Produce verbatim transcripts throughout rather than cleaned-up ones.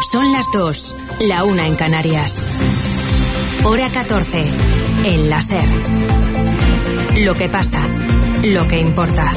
Son las dos, la una en Canarias. Hora catorce, en la SER. Lo que pasa, lo que importa.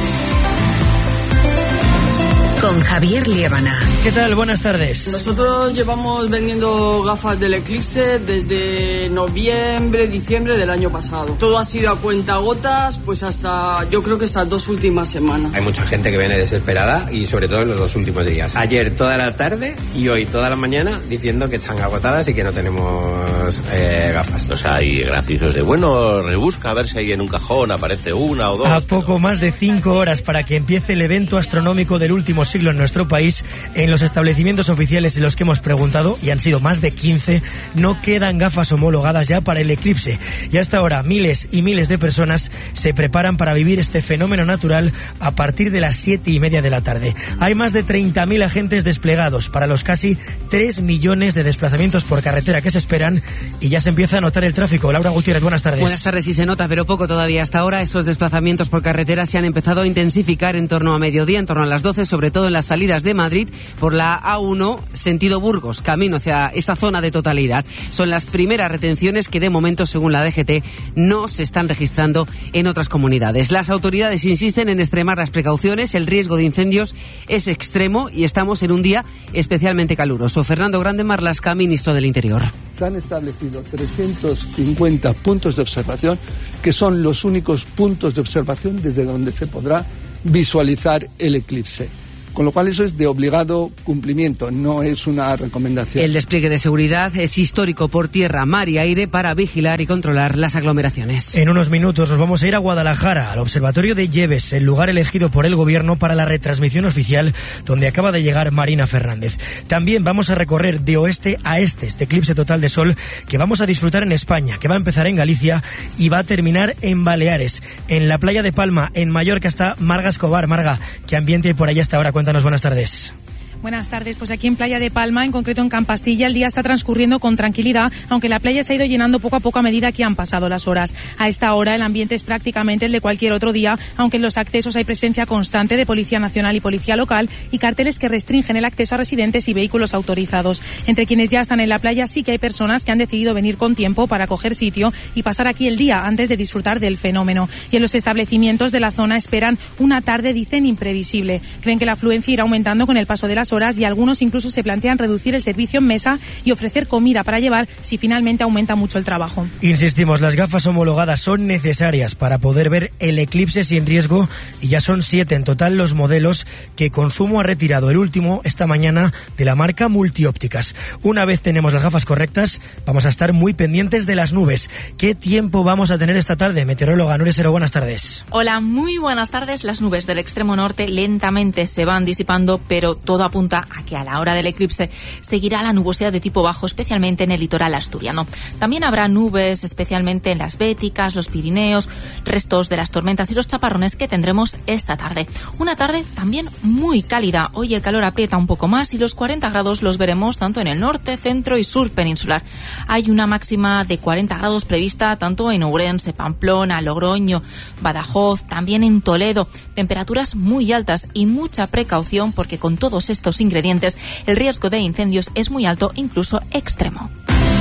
Con Javier Liébana. ¿Qué tal? Buenas tardes. Nosotros llevamos vendiendo gafas del Eclipse desde noviembre, diciembre del año pasado. Todo ha sido a cuentagotas, pues hasta, yo creo que estas dos últimas semanas. Hay mucha gente que viene desesperada y sobre todo en los dos últimos días. Ayer toda la tarde y hoy toda la mañana diciendo que están agotadas y que no tenemos eh, gafas. O sea, hay graciosos de, bueno, rebusca a ver si ahí en un cajón aparece una o dos. A poco pero... más de cinco horas para que empiece el evento astronómico del último siglo en nuestro país, en los establecimientos oficiales en los que hemos preguntado, y han sido más de quince, no quedan gafas homologadas ya para el eclipse. Y hasta ahora miles y miles de personas se preparan para vivir este fenómeno natural a partir de las siete y media de la tarde. Hay más de treinta mil agentes desplegados para los casi tres millones de desplazamientos por carretera que se esperan, y ya se empieza a notar el tráfico. Laura Gutiérrez, buenas tardes. Buenas tardes, sí se nota, pero poco todavía. Hasta ahora esos desplazamientos por carretera se han empezado a intensificar en torno a mediodía, en torno a las doce, sobre todo en las salidas de Madrid por la A uno, sentido Burgos, camino hacia esa zona de totalidad. Son las primeras retenciones que de momento, según la D G T, no se están registrando en otras comunidades. Las autoridades insisten en extremar las precauciones, el riesgo de incendios es extremo y estamos en un día especialmente caluroso. Fernando Grande Marlaska, ministro del Interior. Se han establecido trescientos cincuenta puntos de observación, que son los únicos puntos de observación desde donde se podrá visualizar el eclipse. Con lo cual eso es de obligado cumplimiento, no es una recomendación. El despliegue de seguridad es histórico por tierra, mar y aire para vigilar y controlar las aglomeraciones. En unos minutos nos vamos a ir a Guadalajara, al Observatorio de Lleves, el lugar elegido por el Gobierno para la retransmisión oficial, donde acaba de llegar Marina Fernández. También vamos a recorrer de oeste a este, este eclipse total de sol que vamos a disfrutar en España, que va a empezar en Galicia y va a terminar en Baleares. En la playa de Palma, en Mallorca, está Marga Escobar. Marga, ¿qué ambiente hay por allá hasta ahora? Cuéntanos, buenas tardes. Buenas tardes, pues aquí en Playa de Palma, en concreto en Campastilla, el día está transcurriendo con tranquilidad, aunque la playa se ha ido llenando poco a poco a medida que han pasado las horas. A esta hora el ambiente es prácticamente el de cualquier otro día, aunque en los accesos hay presencia constante de Policía Nacional y Policía Local y carteles que restringen el acceso a residentes y vehículos autorizados. Entre quienes ya están en la playa sí que hay personas que han decidido venir con tiempo para coger sitio y pasar aquí el día antes de disfrutar del fenómeno. Y en los establecimientos de la zona esperan una tarde, dicen, imprevisible. Creen que la afluencia irá aumentando con el paso de las horas y algunos incluso se plantean reducir el servicio en mesa y ofrecer comida para llevar si finalmente aumenta mucho el trabajo. Insistimos, las gafas homologadas son necesarias para poder ver el eclipse sin riesgo y ya son siete en total los modelos que Consumo ha retirado, el último esta mañana de la marca Multiópticas. Una vez tenemos las gafas correctas, vamos a estar muy pendientes de las nubes. ¿Qué tiempo vamos a tener esta tarde? Meteoróloga Nuria Hero, buenas tardes. Hola, muy buenas tardes. Las nubes del extremo norte lentamente se van disipando, pero todo apunta a que a la hora del eclipse seguirá la nubosidad de tipo bajo, especialmente en el litoral asturiano. También habrá nubes, especialmente en las Béticas, los Pirineos, restos de las tormentas y los chaparrones que tendremos esta tarde. Una tarde también muy cálida. Hoy el calor aprieta un poco más y los cuarenta grados los veremos tanto en el norte, centro y sur peninsular. Hay una máxima de cuarenta grados prevista tanto en Ourense, Pamplona, Logroño, Badajoz, también en Toledo. Temperaturas muy altas y mucha precaución porque con todos estos ingredientes el riesgo de incendios es muy alto, incluso extremo.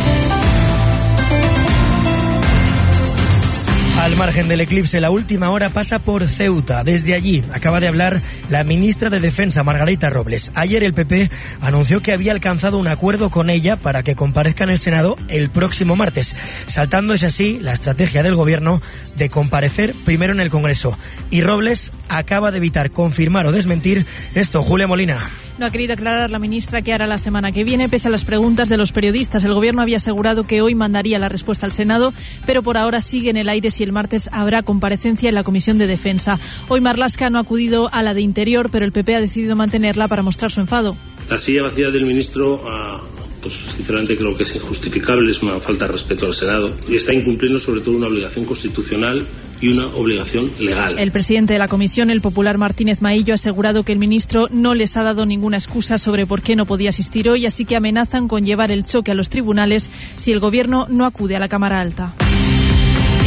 Al margen del eclipse, la última hora pasa por Ceuta. Desde allí acaba de hablar la ministra de Defensa, Margarita Robles. Ayer el P P anunció que había alcanzado un acuerdo con ella para que comparezca en el Senado el próximo martes, saltándose así la estrategia del Gobierno de comparecer primero en el Congreso. Y Robles acaba de evitar confirmar o desmentir esto. Julia Molina. No ha querido aclarar la ministra qué hará la semana que viene, pese a las preguntas de los periodistas. El Gobierno había asegurado que hoy mandaría la respuesta al Senado, pero por ahora sigue en el aire si el martes habrá comparecencia en la Comisión de Defensa. Hoy Marlaska no ha acudido a la de Interior, pero el P P ha decidido mantenerla para mostrar su enfado. La silla vacía del ministro, uh, pues sinceramente creo que es injustificable, es una falta de respeto al Senado y está incumpliendo sobre todo una obligación constitucional y una obligación legal. El presidente de la comisión, el popular Martínez Maillo, ha asegurado que el ministro no les ha dado ninguna excusa sobre por qué no podía asistir hoy, así que amenazan con llevar el choque a los tribunales si el Gobierno no acude a la Cámara Alta.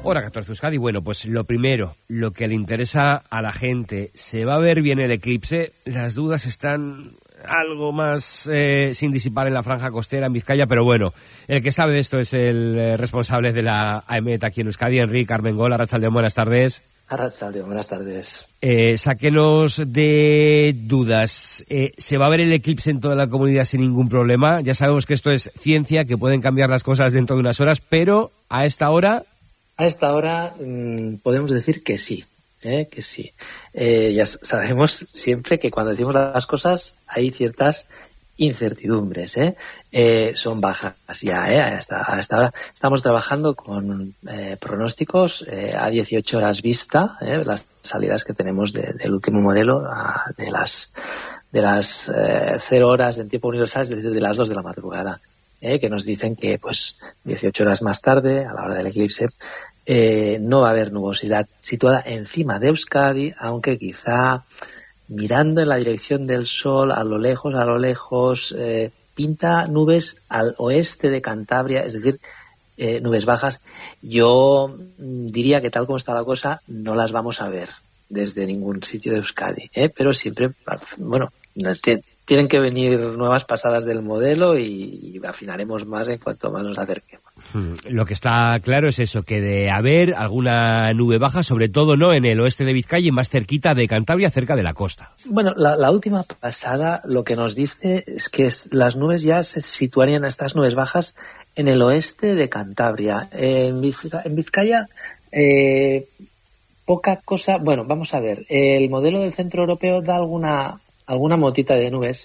Hora catorce Euskadi. Bueno, pues lo primero, lo que le interesa a la gente, ¿se va a ver bien el eclipse? Las dudas están algo más eh, sin disipar en la franja costera, en Vizcaya, pero bueno, el que sabe de esto es el eh, responsable de la A E M E T aquí en Euskadi, Enrique Armengol. Arratsaldeon, buenas tardes. Arratsaldeon, buenas tardes. Eh, sáquenos de dudas. Eh, ¿Se va a ver el eclipse en toda la comunidad sin ningún problema? Ya sabemos que esto es ciencia, que pueden cambiar las cosas dentro de unas horas, pero a esta hora... A esta hora mmm, podemos decir que sí, ¿eh? que sí. Eh, ya sabemos siempre que cuando decimos las cosas hay ciertas incertidumbres, ¿eh? Eh, son bajas ya, ¿eh? Hasta, hasta ahora estamos trabajando con eh, pronósticos eh, a dieciocho horas vista, ¿eh? Las salidas que tenemos de, del último modelo, a, de las de las eh, cero horas en tiempo universal, es decir, de las dos de la madrugada. Eh, que nos dicen que pues dieciocho horas más tarde, a la hora del eclipse, eh, no va a haber nubosidad situada encima de Euskadi, aunque quizá mirando en la dirección del sol, a lo lejos, a lo lejos, eh, pinta nubes al oeste de Cantabria, es decir, eh, nubes bajas. Yo diría que tal como está la cosa, no las vamos a ver desde ningún sitio de Euskadi, ¿eh? Pero siempre, bueno, te, tienen que venir nuevas pasadas del modelo y, y afinaremos más en cuanto más nos acerquemos. Lo que está claro es eso, que de haber alguna nube baja, sobre todo no en el oeste de Vizcaya y más cerquita de Cantabria, cerca de la costa. Bueno, la, la última pasada lo que nos dice es que es, las nubes ya se situarían, estas nubes bajas, en el oeste de Cantabria. Eh, en, Vizcaya, en Vizcaya eh, poca cosa. Bueno, vamos a ver, el modelo del centro europeo da alguna... alguna motita de nubes.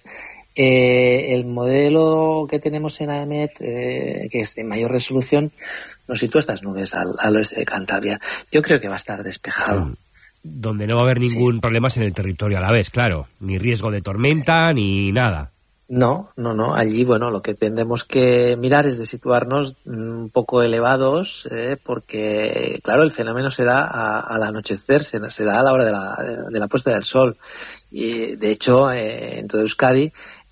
Eh, el modelo que tenemos en A E M E T, eh, que es de mayor resolución, nos sitúa estas nubes al, al oeste de Cantabria. Yo creo que va a estar despejado. Donde no va a haber ningún sí. problema es en el territorio a la vez, claro. Ni riesgo de tormenta, ni nada. No, no, no. Allí, bueno, lo que tendremos que mirar es de situarnos un poco elevados, eh, porque, claro, el fenómeno se da a, al anochecer, se, se da a la hora de la, de la puesta del sol. Y, de hecho, eh, en todo Euskadi,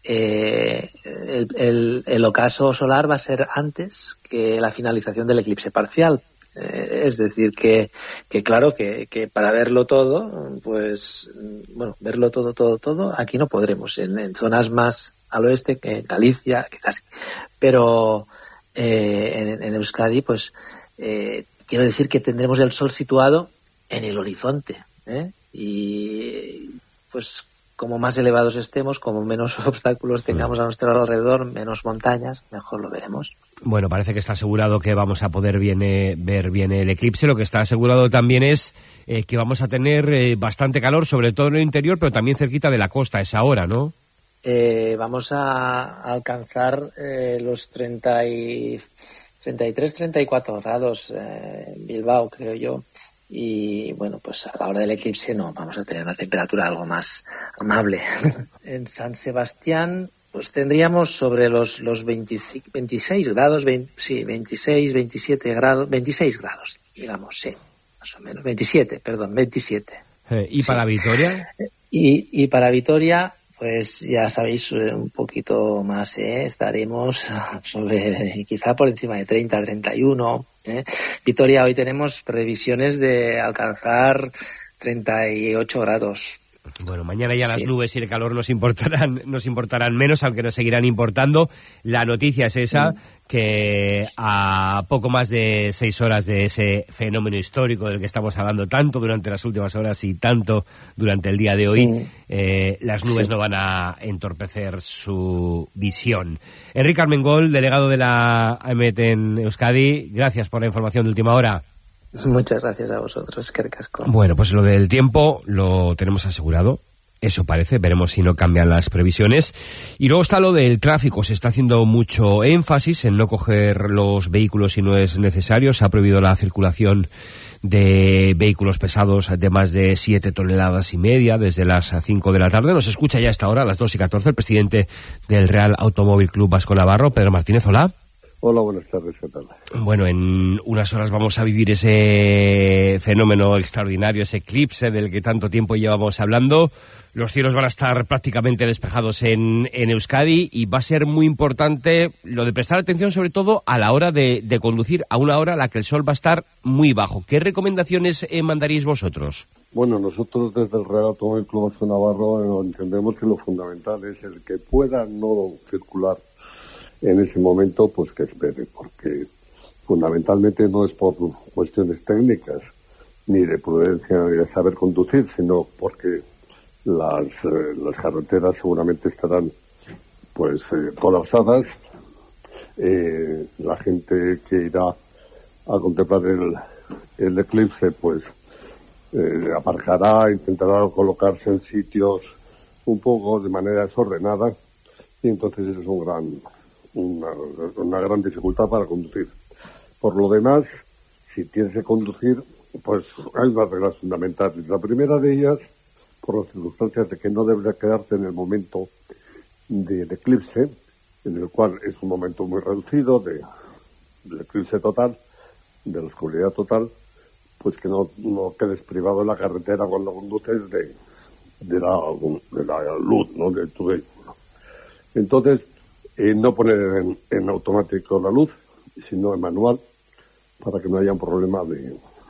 eh, el, el, el ocaso solar va a ser antes que la finalización del eclipse parcial. Eh, es decir, que, que claro, que, que para verlo todo, pues, bueno, verlo todo, todo, todo, aquí no podremos. En, en zonas más al oeste, que en Galicia, que casi. Pero eh, en, en Euskadi, pues, eh, quiero decir que tendremos el sol situado en el horizonte, ¿eh? Y, pues, como más elevados estemos, como menos obstáculos tengamos a nuestro alrededor, menos montañas, mejor lo veremos. Bueno, parece que está asegurado que vamos a poder viene, ver bien el eclipse. Lo que está asegurado también es eh, que vamos a tener eh, bastante calor, sobre todo en el interior, pero también cerquita de la costa a esa hora, ¿no? Eh, vamos a alcanzar eh, los treinta y, treinta y tres, treinta y cuatro grados eh, en Bilbao, creo yo. Y bueno, pues a la hora del eclipse no, vamos a tener una temperatura algo más amable. En San Sebastián pues tendríamos sobre los los veinticinco, veintiséis grados, veinte, sí, veintiséis, veintisiete grados, veintiséis grados, digamos, sí, más o menos, veintisiete, perdón, veintisiete. Eh, ¿Y para sí. Vitoria? Y, y para Vitoria, pues ya sabéis, un poquito más, ¿eh? Estaremos sobre, quizá por encima de treinta, treinta y uno. ¿eh? Vitoria, hoy tenemos previsiones de alcanzar treinta y ocho grados. Bueno, mañana ya las sí. nubes y el calor nos importarán, nos importarán menos, aunque nos seguirán importando. La noticia es esa, mm. que a poco más de seis horas de ese fenómeno histórico del que estamos hablando tanto durante las últimas horas y tanto durante el día de hoy, sí. eh, las nubes sí. no van a entorpecer su visión. Enrique Armengol, delegado de la A E M E T en Euskadi, gracias por la información de última hora. Muchas gracias a vosotros, que ricasco. Bueno, pues lo del tiempo lo tenemos asegurado. Eso parece, veremos si no cambian las previsiones. Y luego está lo del tráfico. Se está haciendo mucho énfasis en no coger los vehículos si no es necesario. Se ha prohibido la circulación de vehículos pesados de más de siete toneladas y media desde las cinco de la tarde. Nos escucha ya a esta hora, a las dos y catorce, el presidente del Real Automóvil Club Vasco Navarro, Pedro Martínez. Hola. Hola, buenas tardes, ¿qué tal? Bueno, en unas horas vamos a vivir ese fenómeno extraordinario, ese eclipse del que tanto tiempo llevamos hablando. Los cielos van a estar prácticamente despejados en, en Euskadi y va a ser muy importante lo de prestar atención sobre todo a la hora de, de conducir, a una hora a la que el sol va a estar muy bajo. ¿Qué recomendaciones eh, mandaríais vosotros? Bueno, nosotros desde el Real Automóvil Club Vasco Navarro eh, entendemos que lo fundamental es el que pueda no circular en ese momento, pues que espere, porque fundamentalmente no es por cuestiones técnicas, ni de prudencia, ni de saber conducir, sino porque las, eh, las carreteras seguramente estarán pues eh, colapsadas. Eh, la gente que irá a contemplar el, el eclipse, pues eh, aparcará, intentará colocarse en sitios un poco de manera desordenada, y entonces eso es un gran... Una, una gran dificultad para conducir. Por lo demás, si tienes que conducir, pues hay unas reglas fundamentales. La primera de ellas, por las circunstancias de que no debes quedarte en el momento del eclipse, en el cual es un momento muy reducido de, del eclipse total, de la oscuridad total, pues que no, no quedes privado en la carretera cuando conduces de, de, la, de la luz, ¿no?, de tu vehículo. Entonces, Eh, no poner en, en automático la luz, sino en manual, para que no haya un problema de,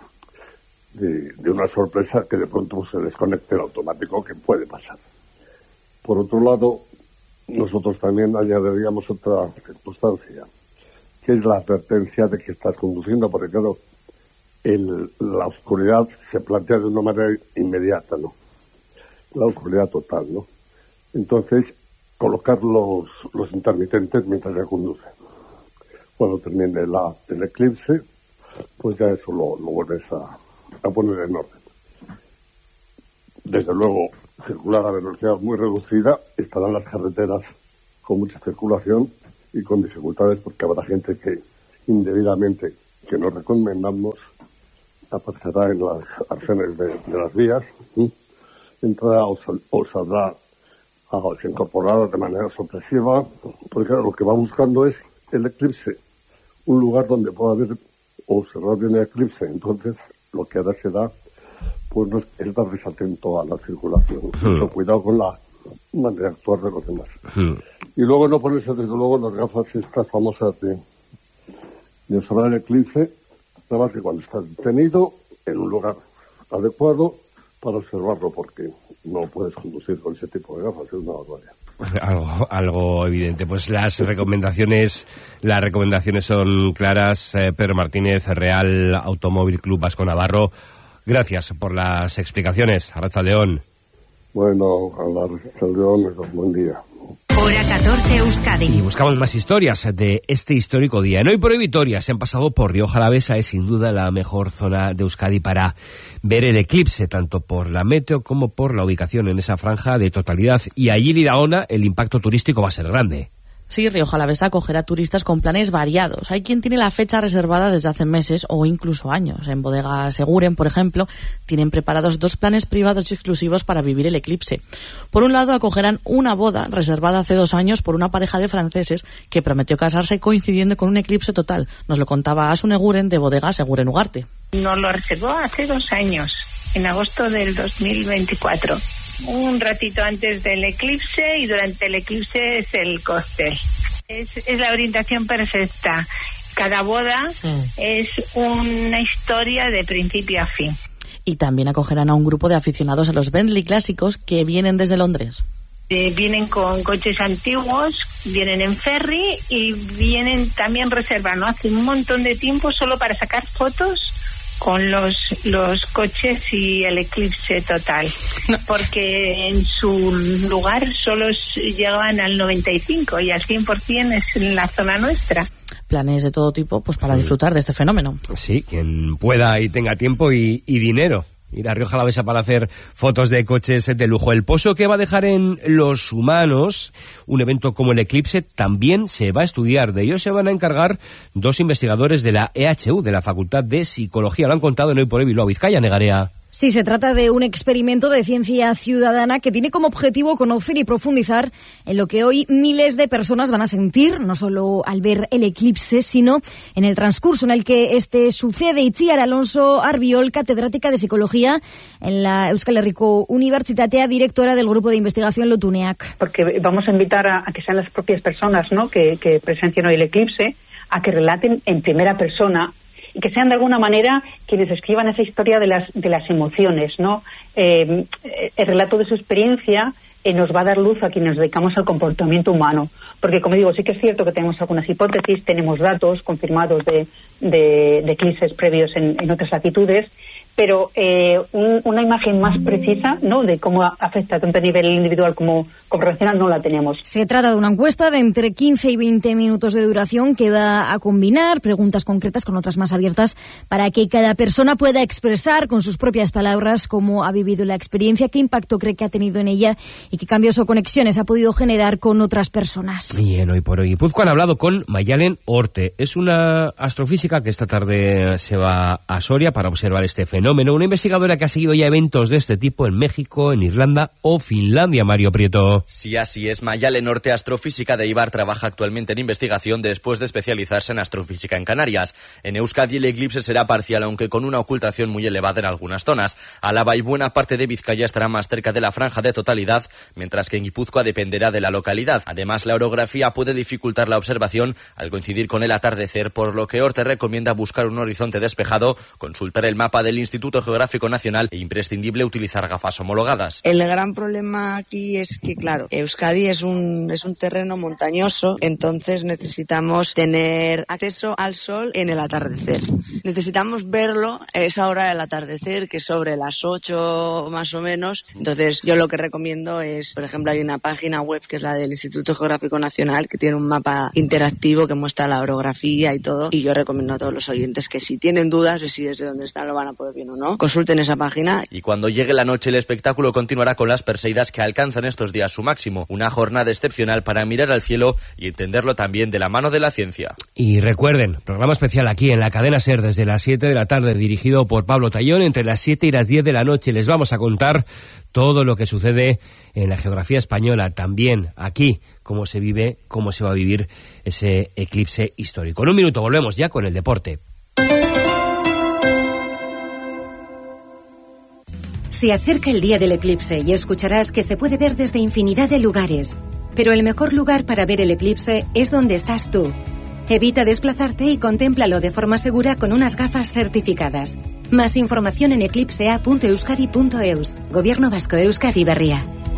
de, de una sorpresa que de pronto se desconecte el automático, que puede pasar. Por otro lado, nosotros también añadiríamos otra circunstancia, que es la advertencia de que estás conduciendo, porque claro, el, la oscuridad se plantea de una manera inmediata, ¿no? La oscuridad total, ¿no? Entonces, colocar los, los intermitentes mientras se conduce. Cuando termine la, el eclipse, pues ya eso lo, lo vuelves a, a poner en orden. Desde luego, circular a velocidad muy reducida, estarán las carreteras con mucha circulación y con dificultades, porque habrá gente que indebidamente, que nos recomendamos, aparecerá en las arcenes de, de las vías, ¿sí? Entrará o, sal, o saldrá se incorporada de manera sorpresiva, porque claro, lo que va buscando es el eclipse, un lugar donde pueda haber observar bien el eclipse. Entonces lo que hará será pues no es, es dar desatento a la circulación, hmm. mucho cuidado con la manera de actuar de los demás, hmm. y luego no ponerse desde luego las gafas estas famosas de, de observar el eclipse, nada más que cuando estás detenido en un lugar adecuado para observarlo, porque no puedes conducir con ese tipo de gafas, es una barbaridad. Algo, algo evidente. Pues las recomendaciones, las recomendaciones son claras. Eh, Pedro Martínez, Real Automóvil Club Vasco Navarro, gracias por las explicaciones. Arratsaldeon. Bueno, a la Arratsaldeon, buen día. Hora catorce Euskadi. Y buscamos más historias de este histórico día. En Hoy por Hoy Vitoria se han pasado por Rioja Alavesa, es sin duda la mejor zona de Euskadi para ver el eclipse, tanto por la meteo como por la ubicación en esa franja de totalidad. Y allí, Lidaona, el impacto turístico va a ser grande. Sí, Rioja Alavesa acogerá turistas con planes variados. Hay quien tiene la fecha reservada desde hace meses o incluso años. En Bodega Seguren, por ejemplo, tienen preparados dos planes privados y exclusivos para vivir el eclipse. Por un lado, acogerán una boda reservada hace dos años por una pareja de franceses que prometió casarse coincidiendo con un eclipse total. Nos lo contaba Asun Eguren de Bodega Seguren Ugarte. Nos lo reservó hace dos años, en agosto del dos mil veinticuatro. Un ratito antes del eclipse, y durante el eclipse es el cóctel. Es, es la orientación perfecta. Cada boda sí. es una historia de principio a fin. Y también acogerán a un grupo de aficionados a los Bentley clásicos que vienen desde Londres. Eh, vienen con coches antiguos, vienen en ferry y vienen también reservando hace un montón de tiempo solo para sacar fotos con los los coches y el eclipse total, porque en su lugar solo llegan al noventa y cinco y al cien por ciento es en la zona nuestra. Planes de todo tipo pues para disfrutar de este fenómeno. Sí, quien pueda y tenga tiempo y, y dinero. Ir a Rioja Alavesa para hacer fotos de coches de lujo. El pozo que va a dejar en los humanos un evento como el eclipse también se va a estudiar. De ello se van a encargar dos investigadores de la E H U, de la Facultad de Psicología. Lo han contado en Hoy por Hoy Bilbao Vizcaya, Negarea. Sí, se trata de un experimento de ciencia ciudadana que tiene como objetivo conocer y profundizar en lo que hoy miles de personas van a sentir, no solo al ver el eclipse, sino en el transcurso en el que este sucede. Itziar Alonso Arbiol, catedrática de Psicología en la Euskal Herriko Unibertsitatea, directora del Grupo de Investigación Lotuneak. Porque vamos a invitar a, a que sean las propias personas, ¿no?, que, que presencien hoy el eclipse, a que relaten en primera persona y que sean de alguna manera quienes escriban esa historia de las de las emociones, ¿no? Eh, el relato de su experiencia eh, nos va a dar luz a quienes nos dedicamos al comportamiento humano, porque como digo, sí que es cierto que tenemos algunas hipótesis, tenemos datos confirmados de, de, de eclipses previos en, en otras latitudes, pero eh, un, una imagen más precisa, ¿no?, de cómo afecta tanto a nivel individual como, como relacional no la tenemos. Se trata de una encuesta de entre quince y veinte minutos de duración que va a combinar preguntas concretas con otras más abiertas para que cada persona pueda expresar con sus propias palabras cómo ha vivido la experiencia, qué impacto cree que ha tenido en ella y qué cambios o conexiones ha podido generar con otras personas. Bien, hoy por hoy Guipúzcoa han hablado con Mayalen Orte. Es una astrofísica que esta tarde se va a Soria para observar este fenómeno. Una investigadora que ha seguido ya eventos de este tipo en México, en Irlanda o Finlandia, Mario Prieto. Sí, así es. Mayalen Orte, astrofísica de Eibar, trabaja actualmente en investigación después de especializarse en astrofísica en Canarias. En Euskadi el eclipse será parcial, aunque con una ocultación muy elevada en algunas zonas. Álava y buena parte de Vizcaya estará más cerca de la franja de totalidad, mientras que en Guipúzcoa dependerá de la localidad. Además, la orografía puede dificultar la observación al coincidir con el atardecer, por lo que Orte recomienda buscar un horizonte despejado, consultar el mapa del Instituto Instituto Geográfico Nacional e imprescindible utilizar gafas homologadas. El gran problema aquí es que, claro, Euskadi es un, es un terreno montañoso, entonces necesitamos tener acceso al sol en el atardecer. Necesitamos verlo a esa hora del atardecer, que es sobre las ocho más o menos. Entonces yo lo que recomiendo es, por ejemplo, hay una página web que es la del Instituto Geográfico Nacional que tiene un mapa interactivo que muestra la orografía y todo, y yo recomiendo a todos los oyentes que si tienen dudas de si desde donde están lo van a poder ver o no, consulten esa página. Y cuando llegue la noche el espectáculo continuará con las Perseidas, que alcanzan estos días su máximo, una jornada excepcional para mirar al cielo y entenderlo también de la mano de la ciencia. Y recuerden, programa especial aquí en la cadena SER desde las siete de la tarde, dirigido por Pablo Tallón. Entre las siete y las diez de la noche les vamos a contar todo lo que sucede en la geografía española, también aquí, cómo se vive, cómo se va a vivir ese eclipse histórico. En un minuto volvemos ya con el deporte. Se acerca el día del eclipse y escucharás que se puede ver desde infinidad de lugares. Pero el mejor lugar para ver el eclipse es donde estás tú. Evita desplazarte y contémplalo de forma segura con unas gafas certificadas. Más información en eclipsea punto euskadi punto eus. Gobierno Vasco, Euskadi Berria.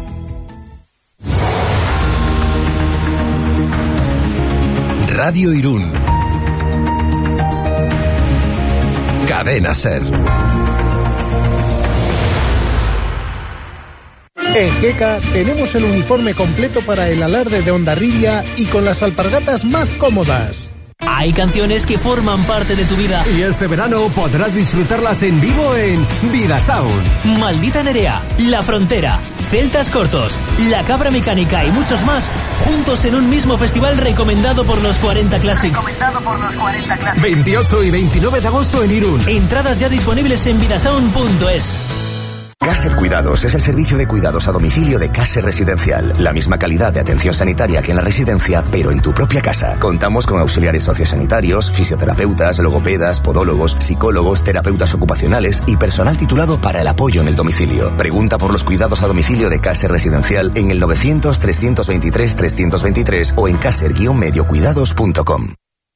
Radio Irún. Cadena SER. En Geka tenemos el uniforme completo para el alarde de Hondarribia y con las alpargatas más cómodas. Hay canciones que forman parte de tu vida. Y este verano podrás disfrutarlas en vivo en Vida Sound. Maldita Nerea, La Frontera, Celtas Cortos, La Cabra Mecánica y muchos más, juntos en un mismo festival recomendado por los cuarenta Classic. Recomendado por los cuarenta Classic. veintiocho y veintinueve de agosto en Irún. Entradas ya disponibles en vidasound punto es. Caser Cuidados es el servicio de cuidados a domicilio de Caser Residencial. La misma calidad de atención sanitaria que en la residencia, pero en tu propia casa. Contamos con auxiliares sociosanitarios, fisioterapeutas, logopedas, podólogos, psicólogos, terapeutas ocupacionales y personal titulado para el apoyo en el domicilio. Pregunta por los cuidados a domicilio de Caser Residencial en el novecientos, trescientos veintitrés, trescientos veintitrés o en caser guion medio cuidados punto com.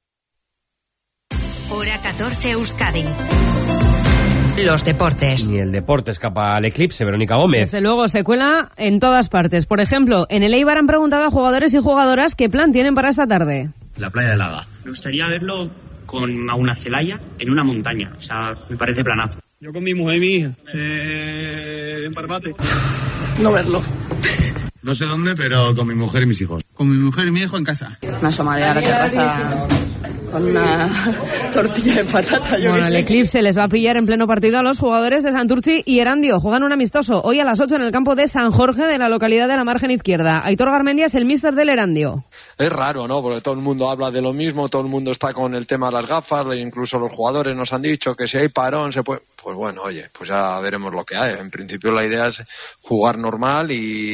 Hora catorce Euskadi. Los deportes. Ni el deporte escapa al eclipse, Verónica Gómez. Desde luego, se cuela en todas partes. Por ejemplo, en el Eibar han preguntado a jugadores y jugadoras qué plan tienen para esta tarde. La playa de Laga. Me gustaría verlo con una celaya en una montaña. O sea, me parece planazo. Yo con mi mujer y mi hija. Eh, en Barbate. No verlo. No sé dónde, pero con mi mujer y mis hijos. Con mi mujer y mi hijo en casa. Me asomaré a la terraza con una tortilla de patata. Yo bueno, que el sé. Eclipse les va a pillar en pleno partido a los jugadores de Santurtzi y Erandio. Juegan un amistoso hoy a las ocho en el campo de San Jorge, de la localidad de la margen izquierda. Aitor Garmendia es el míster del Erandio. Es raro, ¿no? Porque todo el mundo habla de lo mismo, todo el mundo está con el tema de las gafas, incluso los jugadores nos han dicho que si hay parón se puede... Pues bueno, oye, pues ya veremos lo que hay. En principio la idea es jugar normal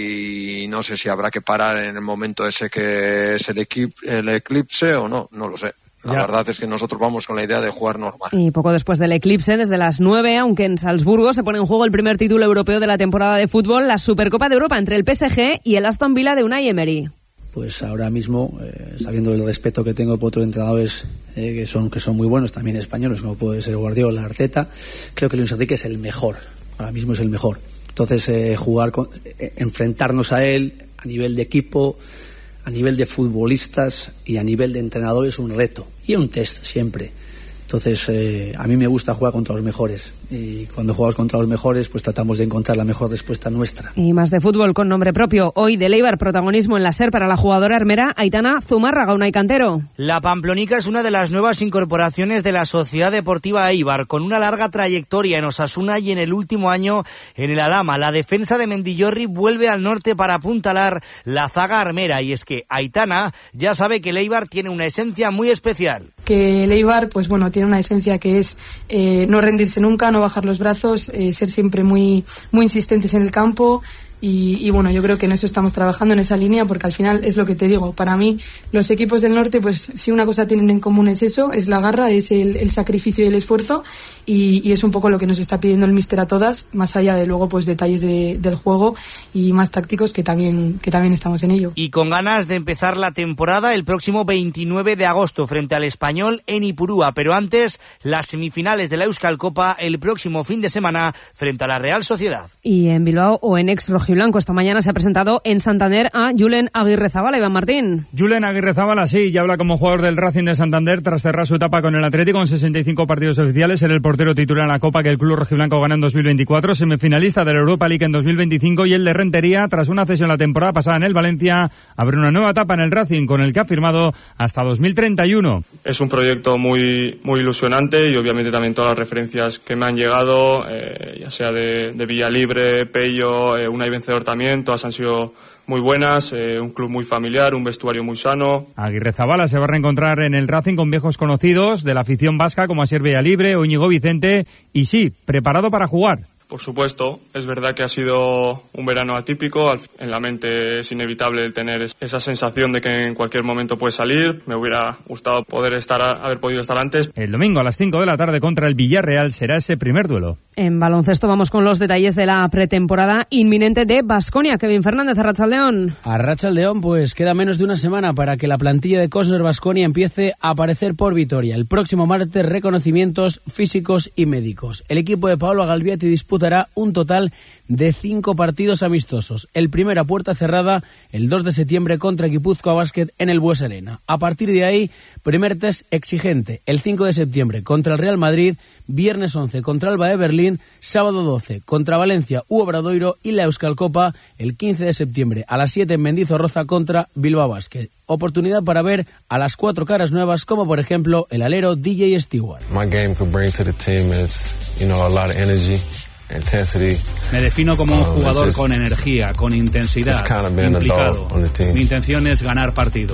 y no sé si habrá que parar en el momento ese que es el, equip- el eclipse o no, no lo sé. La ya. verdad es que nosotros vamos con la idea de jugar normal. Y poco después del Eclipse, desde las nueve, aunque en Salzburgo se pone en juego el primer título europeo de la temporada de fútbol, la Supercopa de Europa entre el P S G y el Aston Villa de Unai Emery. Pues ahora mismo, eh, sabiendo el respeto que tengo por otros entrenadores eh, que son que son muy buenos, también españoles, como puede ser Guardiola, Arteta, creo que Luis Enrique es el mejor, ahora mismo es el mejor. Entonces, eh, jugar, con, eh, enfrentarnos a él a nivel de equipo, a nivel de futbolistas y a nivel de entrenadores es un reto y un test siempre. Entonces, eh, a mí me gusta jugar contra los mejores y cuando jugamos contra los mejores, pues tratamos de encontrar la mejor respuesta nuestra. Y más de fútbol con nombre propio. Hoy del Eibar, protagonismo en la SER para la jugadora armera Aitana Zumárraga, Unai Cantero. La pamplonica es una de las nuevas incorporaciones de la Sociedad Deportiva Eibar, con una larga trayectoria en Osasuna y en el último año en el Alhama. La defensa de Mendillorri vuelve al norte para apuntalar la zaga armera, y es que Aitana ya sabe que el Eibar tiene una esencia muy especial. Que el Eibar, pues bueno, tiene una esencia que es eh, no rendirse nunca, no bajar los brazos, eh, ser siempre muy, muy insistentes en el campo. Y, y bueno, yo creo que en eso estamos trabajando, en esa línea, porque al final es lo que te digo, para mí los equipos del norte, pues si una cosa tienen en común es eso, es la garra, es el, el sacrificio y el esfuerzo, y, y es un poco lo que nos está pidiendo el míster a todas, más allá de luego pues detalles de, del juego y más tácticos, que también, que también estamos en ello. Y con ganas de empezar la temporada el próximo veintinueve de agosto frente al Español en Ipurúa, pero antes las semifinales de la Euskal Copa el próximo fin de semana frente a la Real Sociedad. Y en Bilbao o en ex Rojiblanco, esta mañana se ha presentado en Santander a Julen Aguirrezabala. Iván Martín. Julen Aguirrezabala, sí, ya habla como jugador del Racing de Santander tras cerrar su etapa con el Atlético en sesenta y cinco partidos oficiales. Era el portero titular en la Copa que el club rojiblanco gana en dos mil veinticuatro, semifinalista de la Europa League en dos mil veinticinco, y el de Rentería, tras una cesión la temporada pasada en el Valencia, abre una nueva etapa en el Racing con el que ha firmado hasta dos mil treinta y uno. Es un proyecto muy, muy ilusionante y obviamente también todas las referencias que me han llegado, eh, ya sea de, de Villalibre, Pello, eh, Unai Vencedor también, todas han sido muy buenas, eh, un club muy familiar, un vestuario muy sano. Aguirrezabala se va a reencontrar en el Racing con viejos conocidos de la afición vasca como Asier Villalibre o Íñigo Vicente, y sí, preparado para jugar. Por supuesto, es verdad que ha sido un verano atípico, en la mente es inevitable el tener esa sensación de que en cualquier momento puede salir. Me hubiera gustado poder estar, haber podido estar antes. El domingo a las cinco de la tarde contra el Villarreal será ese primer duelo. En baloncesto vamos con los detalles de la pretemporada inminente de Baskonia. Kevin Fernández, Arratsaldeón. Arratsaldeón, pues queda menos de una semana para que la plantilla de Cosner Baskonia empiece a aparecer por Vitoria. El próximo martes, reconocimientos físicos y médicos. El equipo de Pablo Galbiati disputa disputará un total de cinco partidos amistosos. El primero a puerta cerrada el dos de septiembre contra Guipúzcoa Basket en el Bues Arena. A partir de ahí, primer test exigente el cinco de septiembre contra el Real Madrid, viernes once contra Alba de Berlín, sábado doce contra Valencia u Obradoiro y la Euskal Copa el quince de septiembre a las siete en Mendizorroza contra Bilbao Basket. Oportunidad para ver a las cuatro caras nuevas, como por ejemplo el alero D J Stewart. My game could bring to the team is, you know, a lot of energy. Intensity. Me defino como un um, jugador just, con energía, con intensidad, kind of implicado. Mi intención es ganar partido.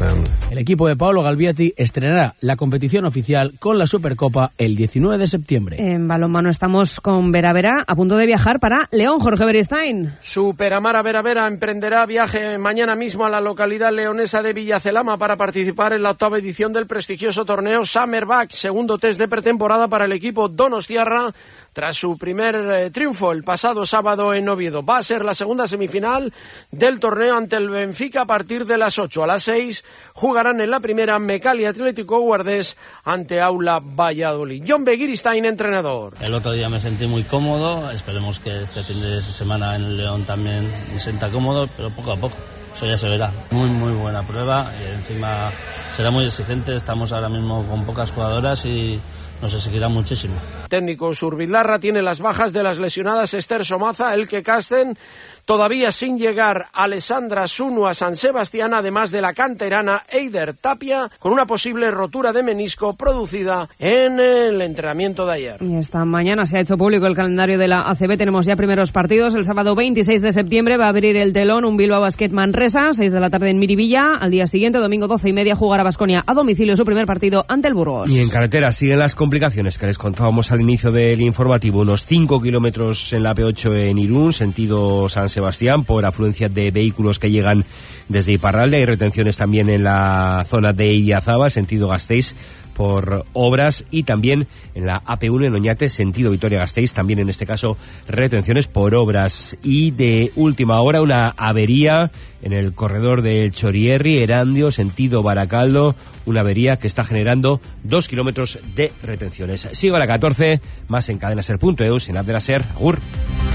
El equipo de Paolo Galbiati estrenará la competición oficial con la Supercopa el diecinueve de septiembre. En balonmano estamos con Vera Vera, a punto de viajar para León. Jorge Beristain. Superamara Vera Vera emprenderá viaje mañana mismo a la localidad leonesa de Villacelama para participar en la octava edición del prestigioso torneo Summerback, segundo test de pretemporada para el equipo donostiarra tras su primer eh, triunfo el pasado sábado en Oviedo. Va a ser la segunda semifinal del torneo ante el Benfica a partir de las ocho. A las seis jugarán en la primera Mecali Atlético Guardés ante Aula Valladolid. John Begiristain, entrenador. El otro día me sentí muy cómodo, esperemos que este fin de semana en el León también me sienta cómodo, pero poco a poco. Eso ya se verá. Muy, muy buena prueba y encima será muy exigente. Estamos ahora mismo con pocas jugadoras y nos exigirá muchísimo. Técnico Surbilarra tiene las bajas de las lesionadas Esther Somaza, Elke Casten, Todavía sin llegar Alessandra Sunu a San Sebastián, además de la canterana Eider Tapia, con una posible rotura de menisco producida en el entrenamiento de ayer. Y esta mañana se ha hecho público el calendario de la A C B. Tenemos ya primeros partidos. El sábado veintiséis de septiembre va a abrir el telón un Bilbao Basket Manresa, seis de la tarde en Miribilla. Al día siguiente, domingo doce y media, jugará Baskonia a domicilio su primer partido ante el Burgos. Y en carretera siguen las complicaciones que les contábamos al inicio del informativo. Unos cinco kilómetros en la P ocho en Irún, sentido San Sebastián, por afluencia de vehículos que llegan desde Iparralde. Hay retenciones también en la zona de Idiazaba, sentido Gasteiz, por obras, y también en la A P uno en Oñate, sentido Vitoria-Gasteiz, también en este caso retenciones por obras. Y de última hora, una avería en el corredor del Chorierri, Erandio, sentido Baracaldo, una avería que está generando dos kilómetros de retenciones. Sigo a la catorce, más en cadena ser punto eus, en app de la SER. Agur.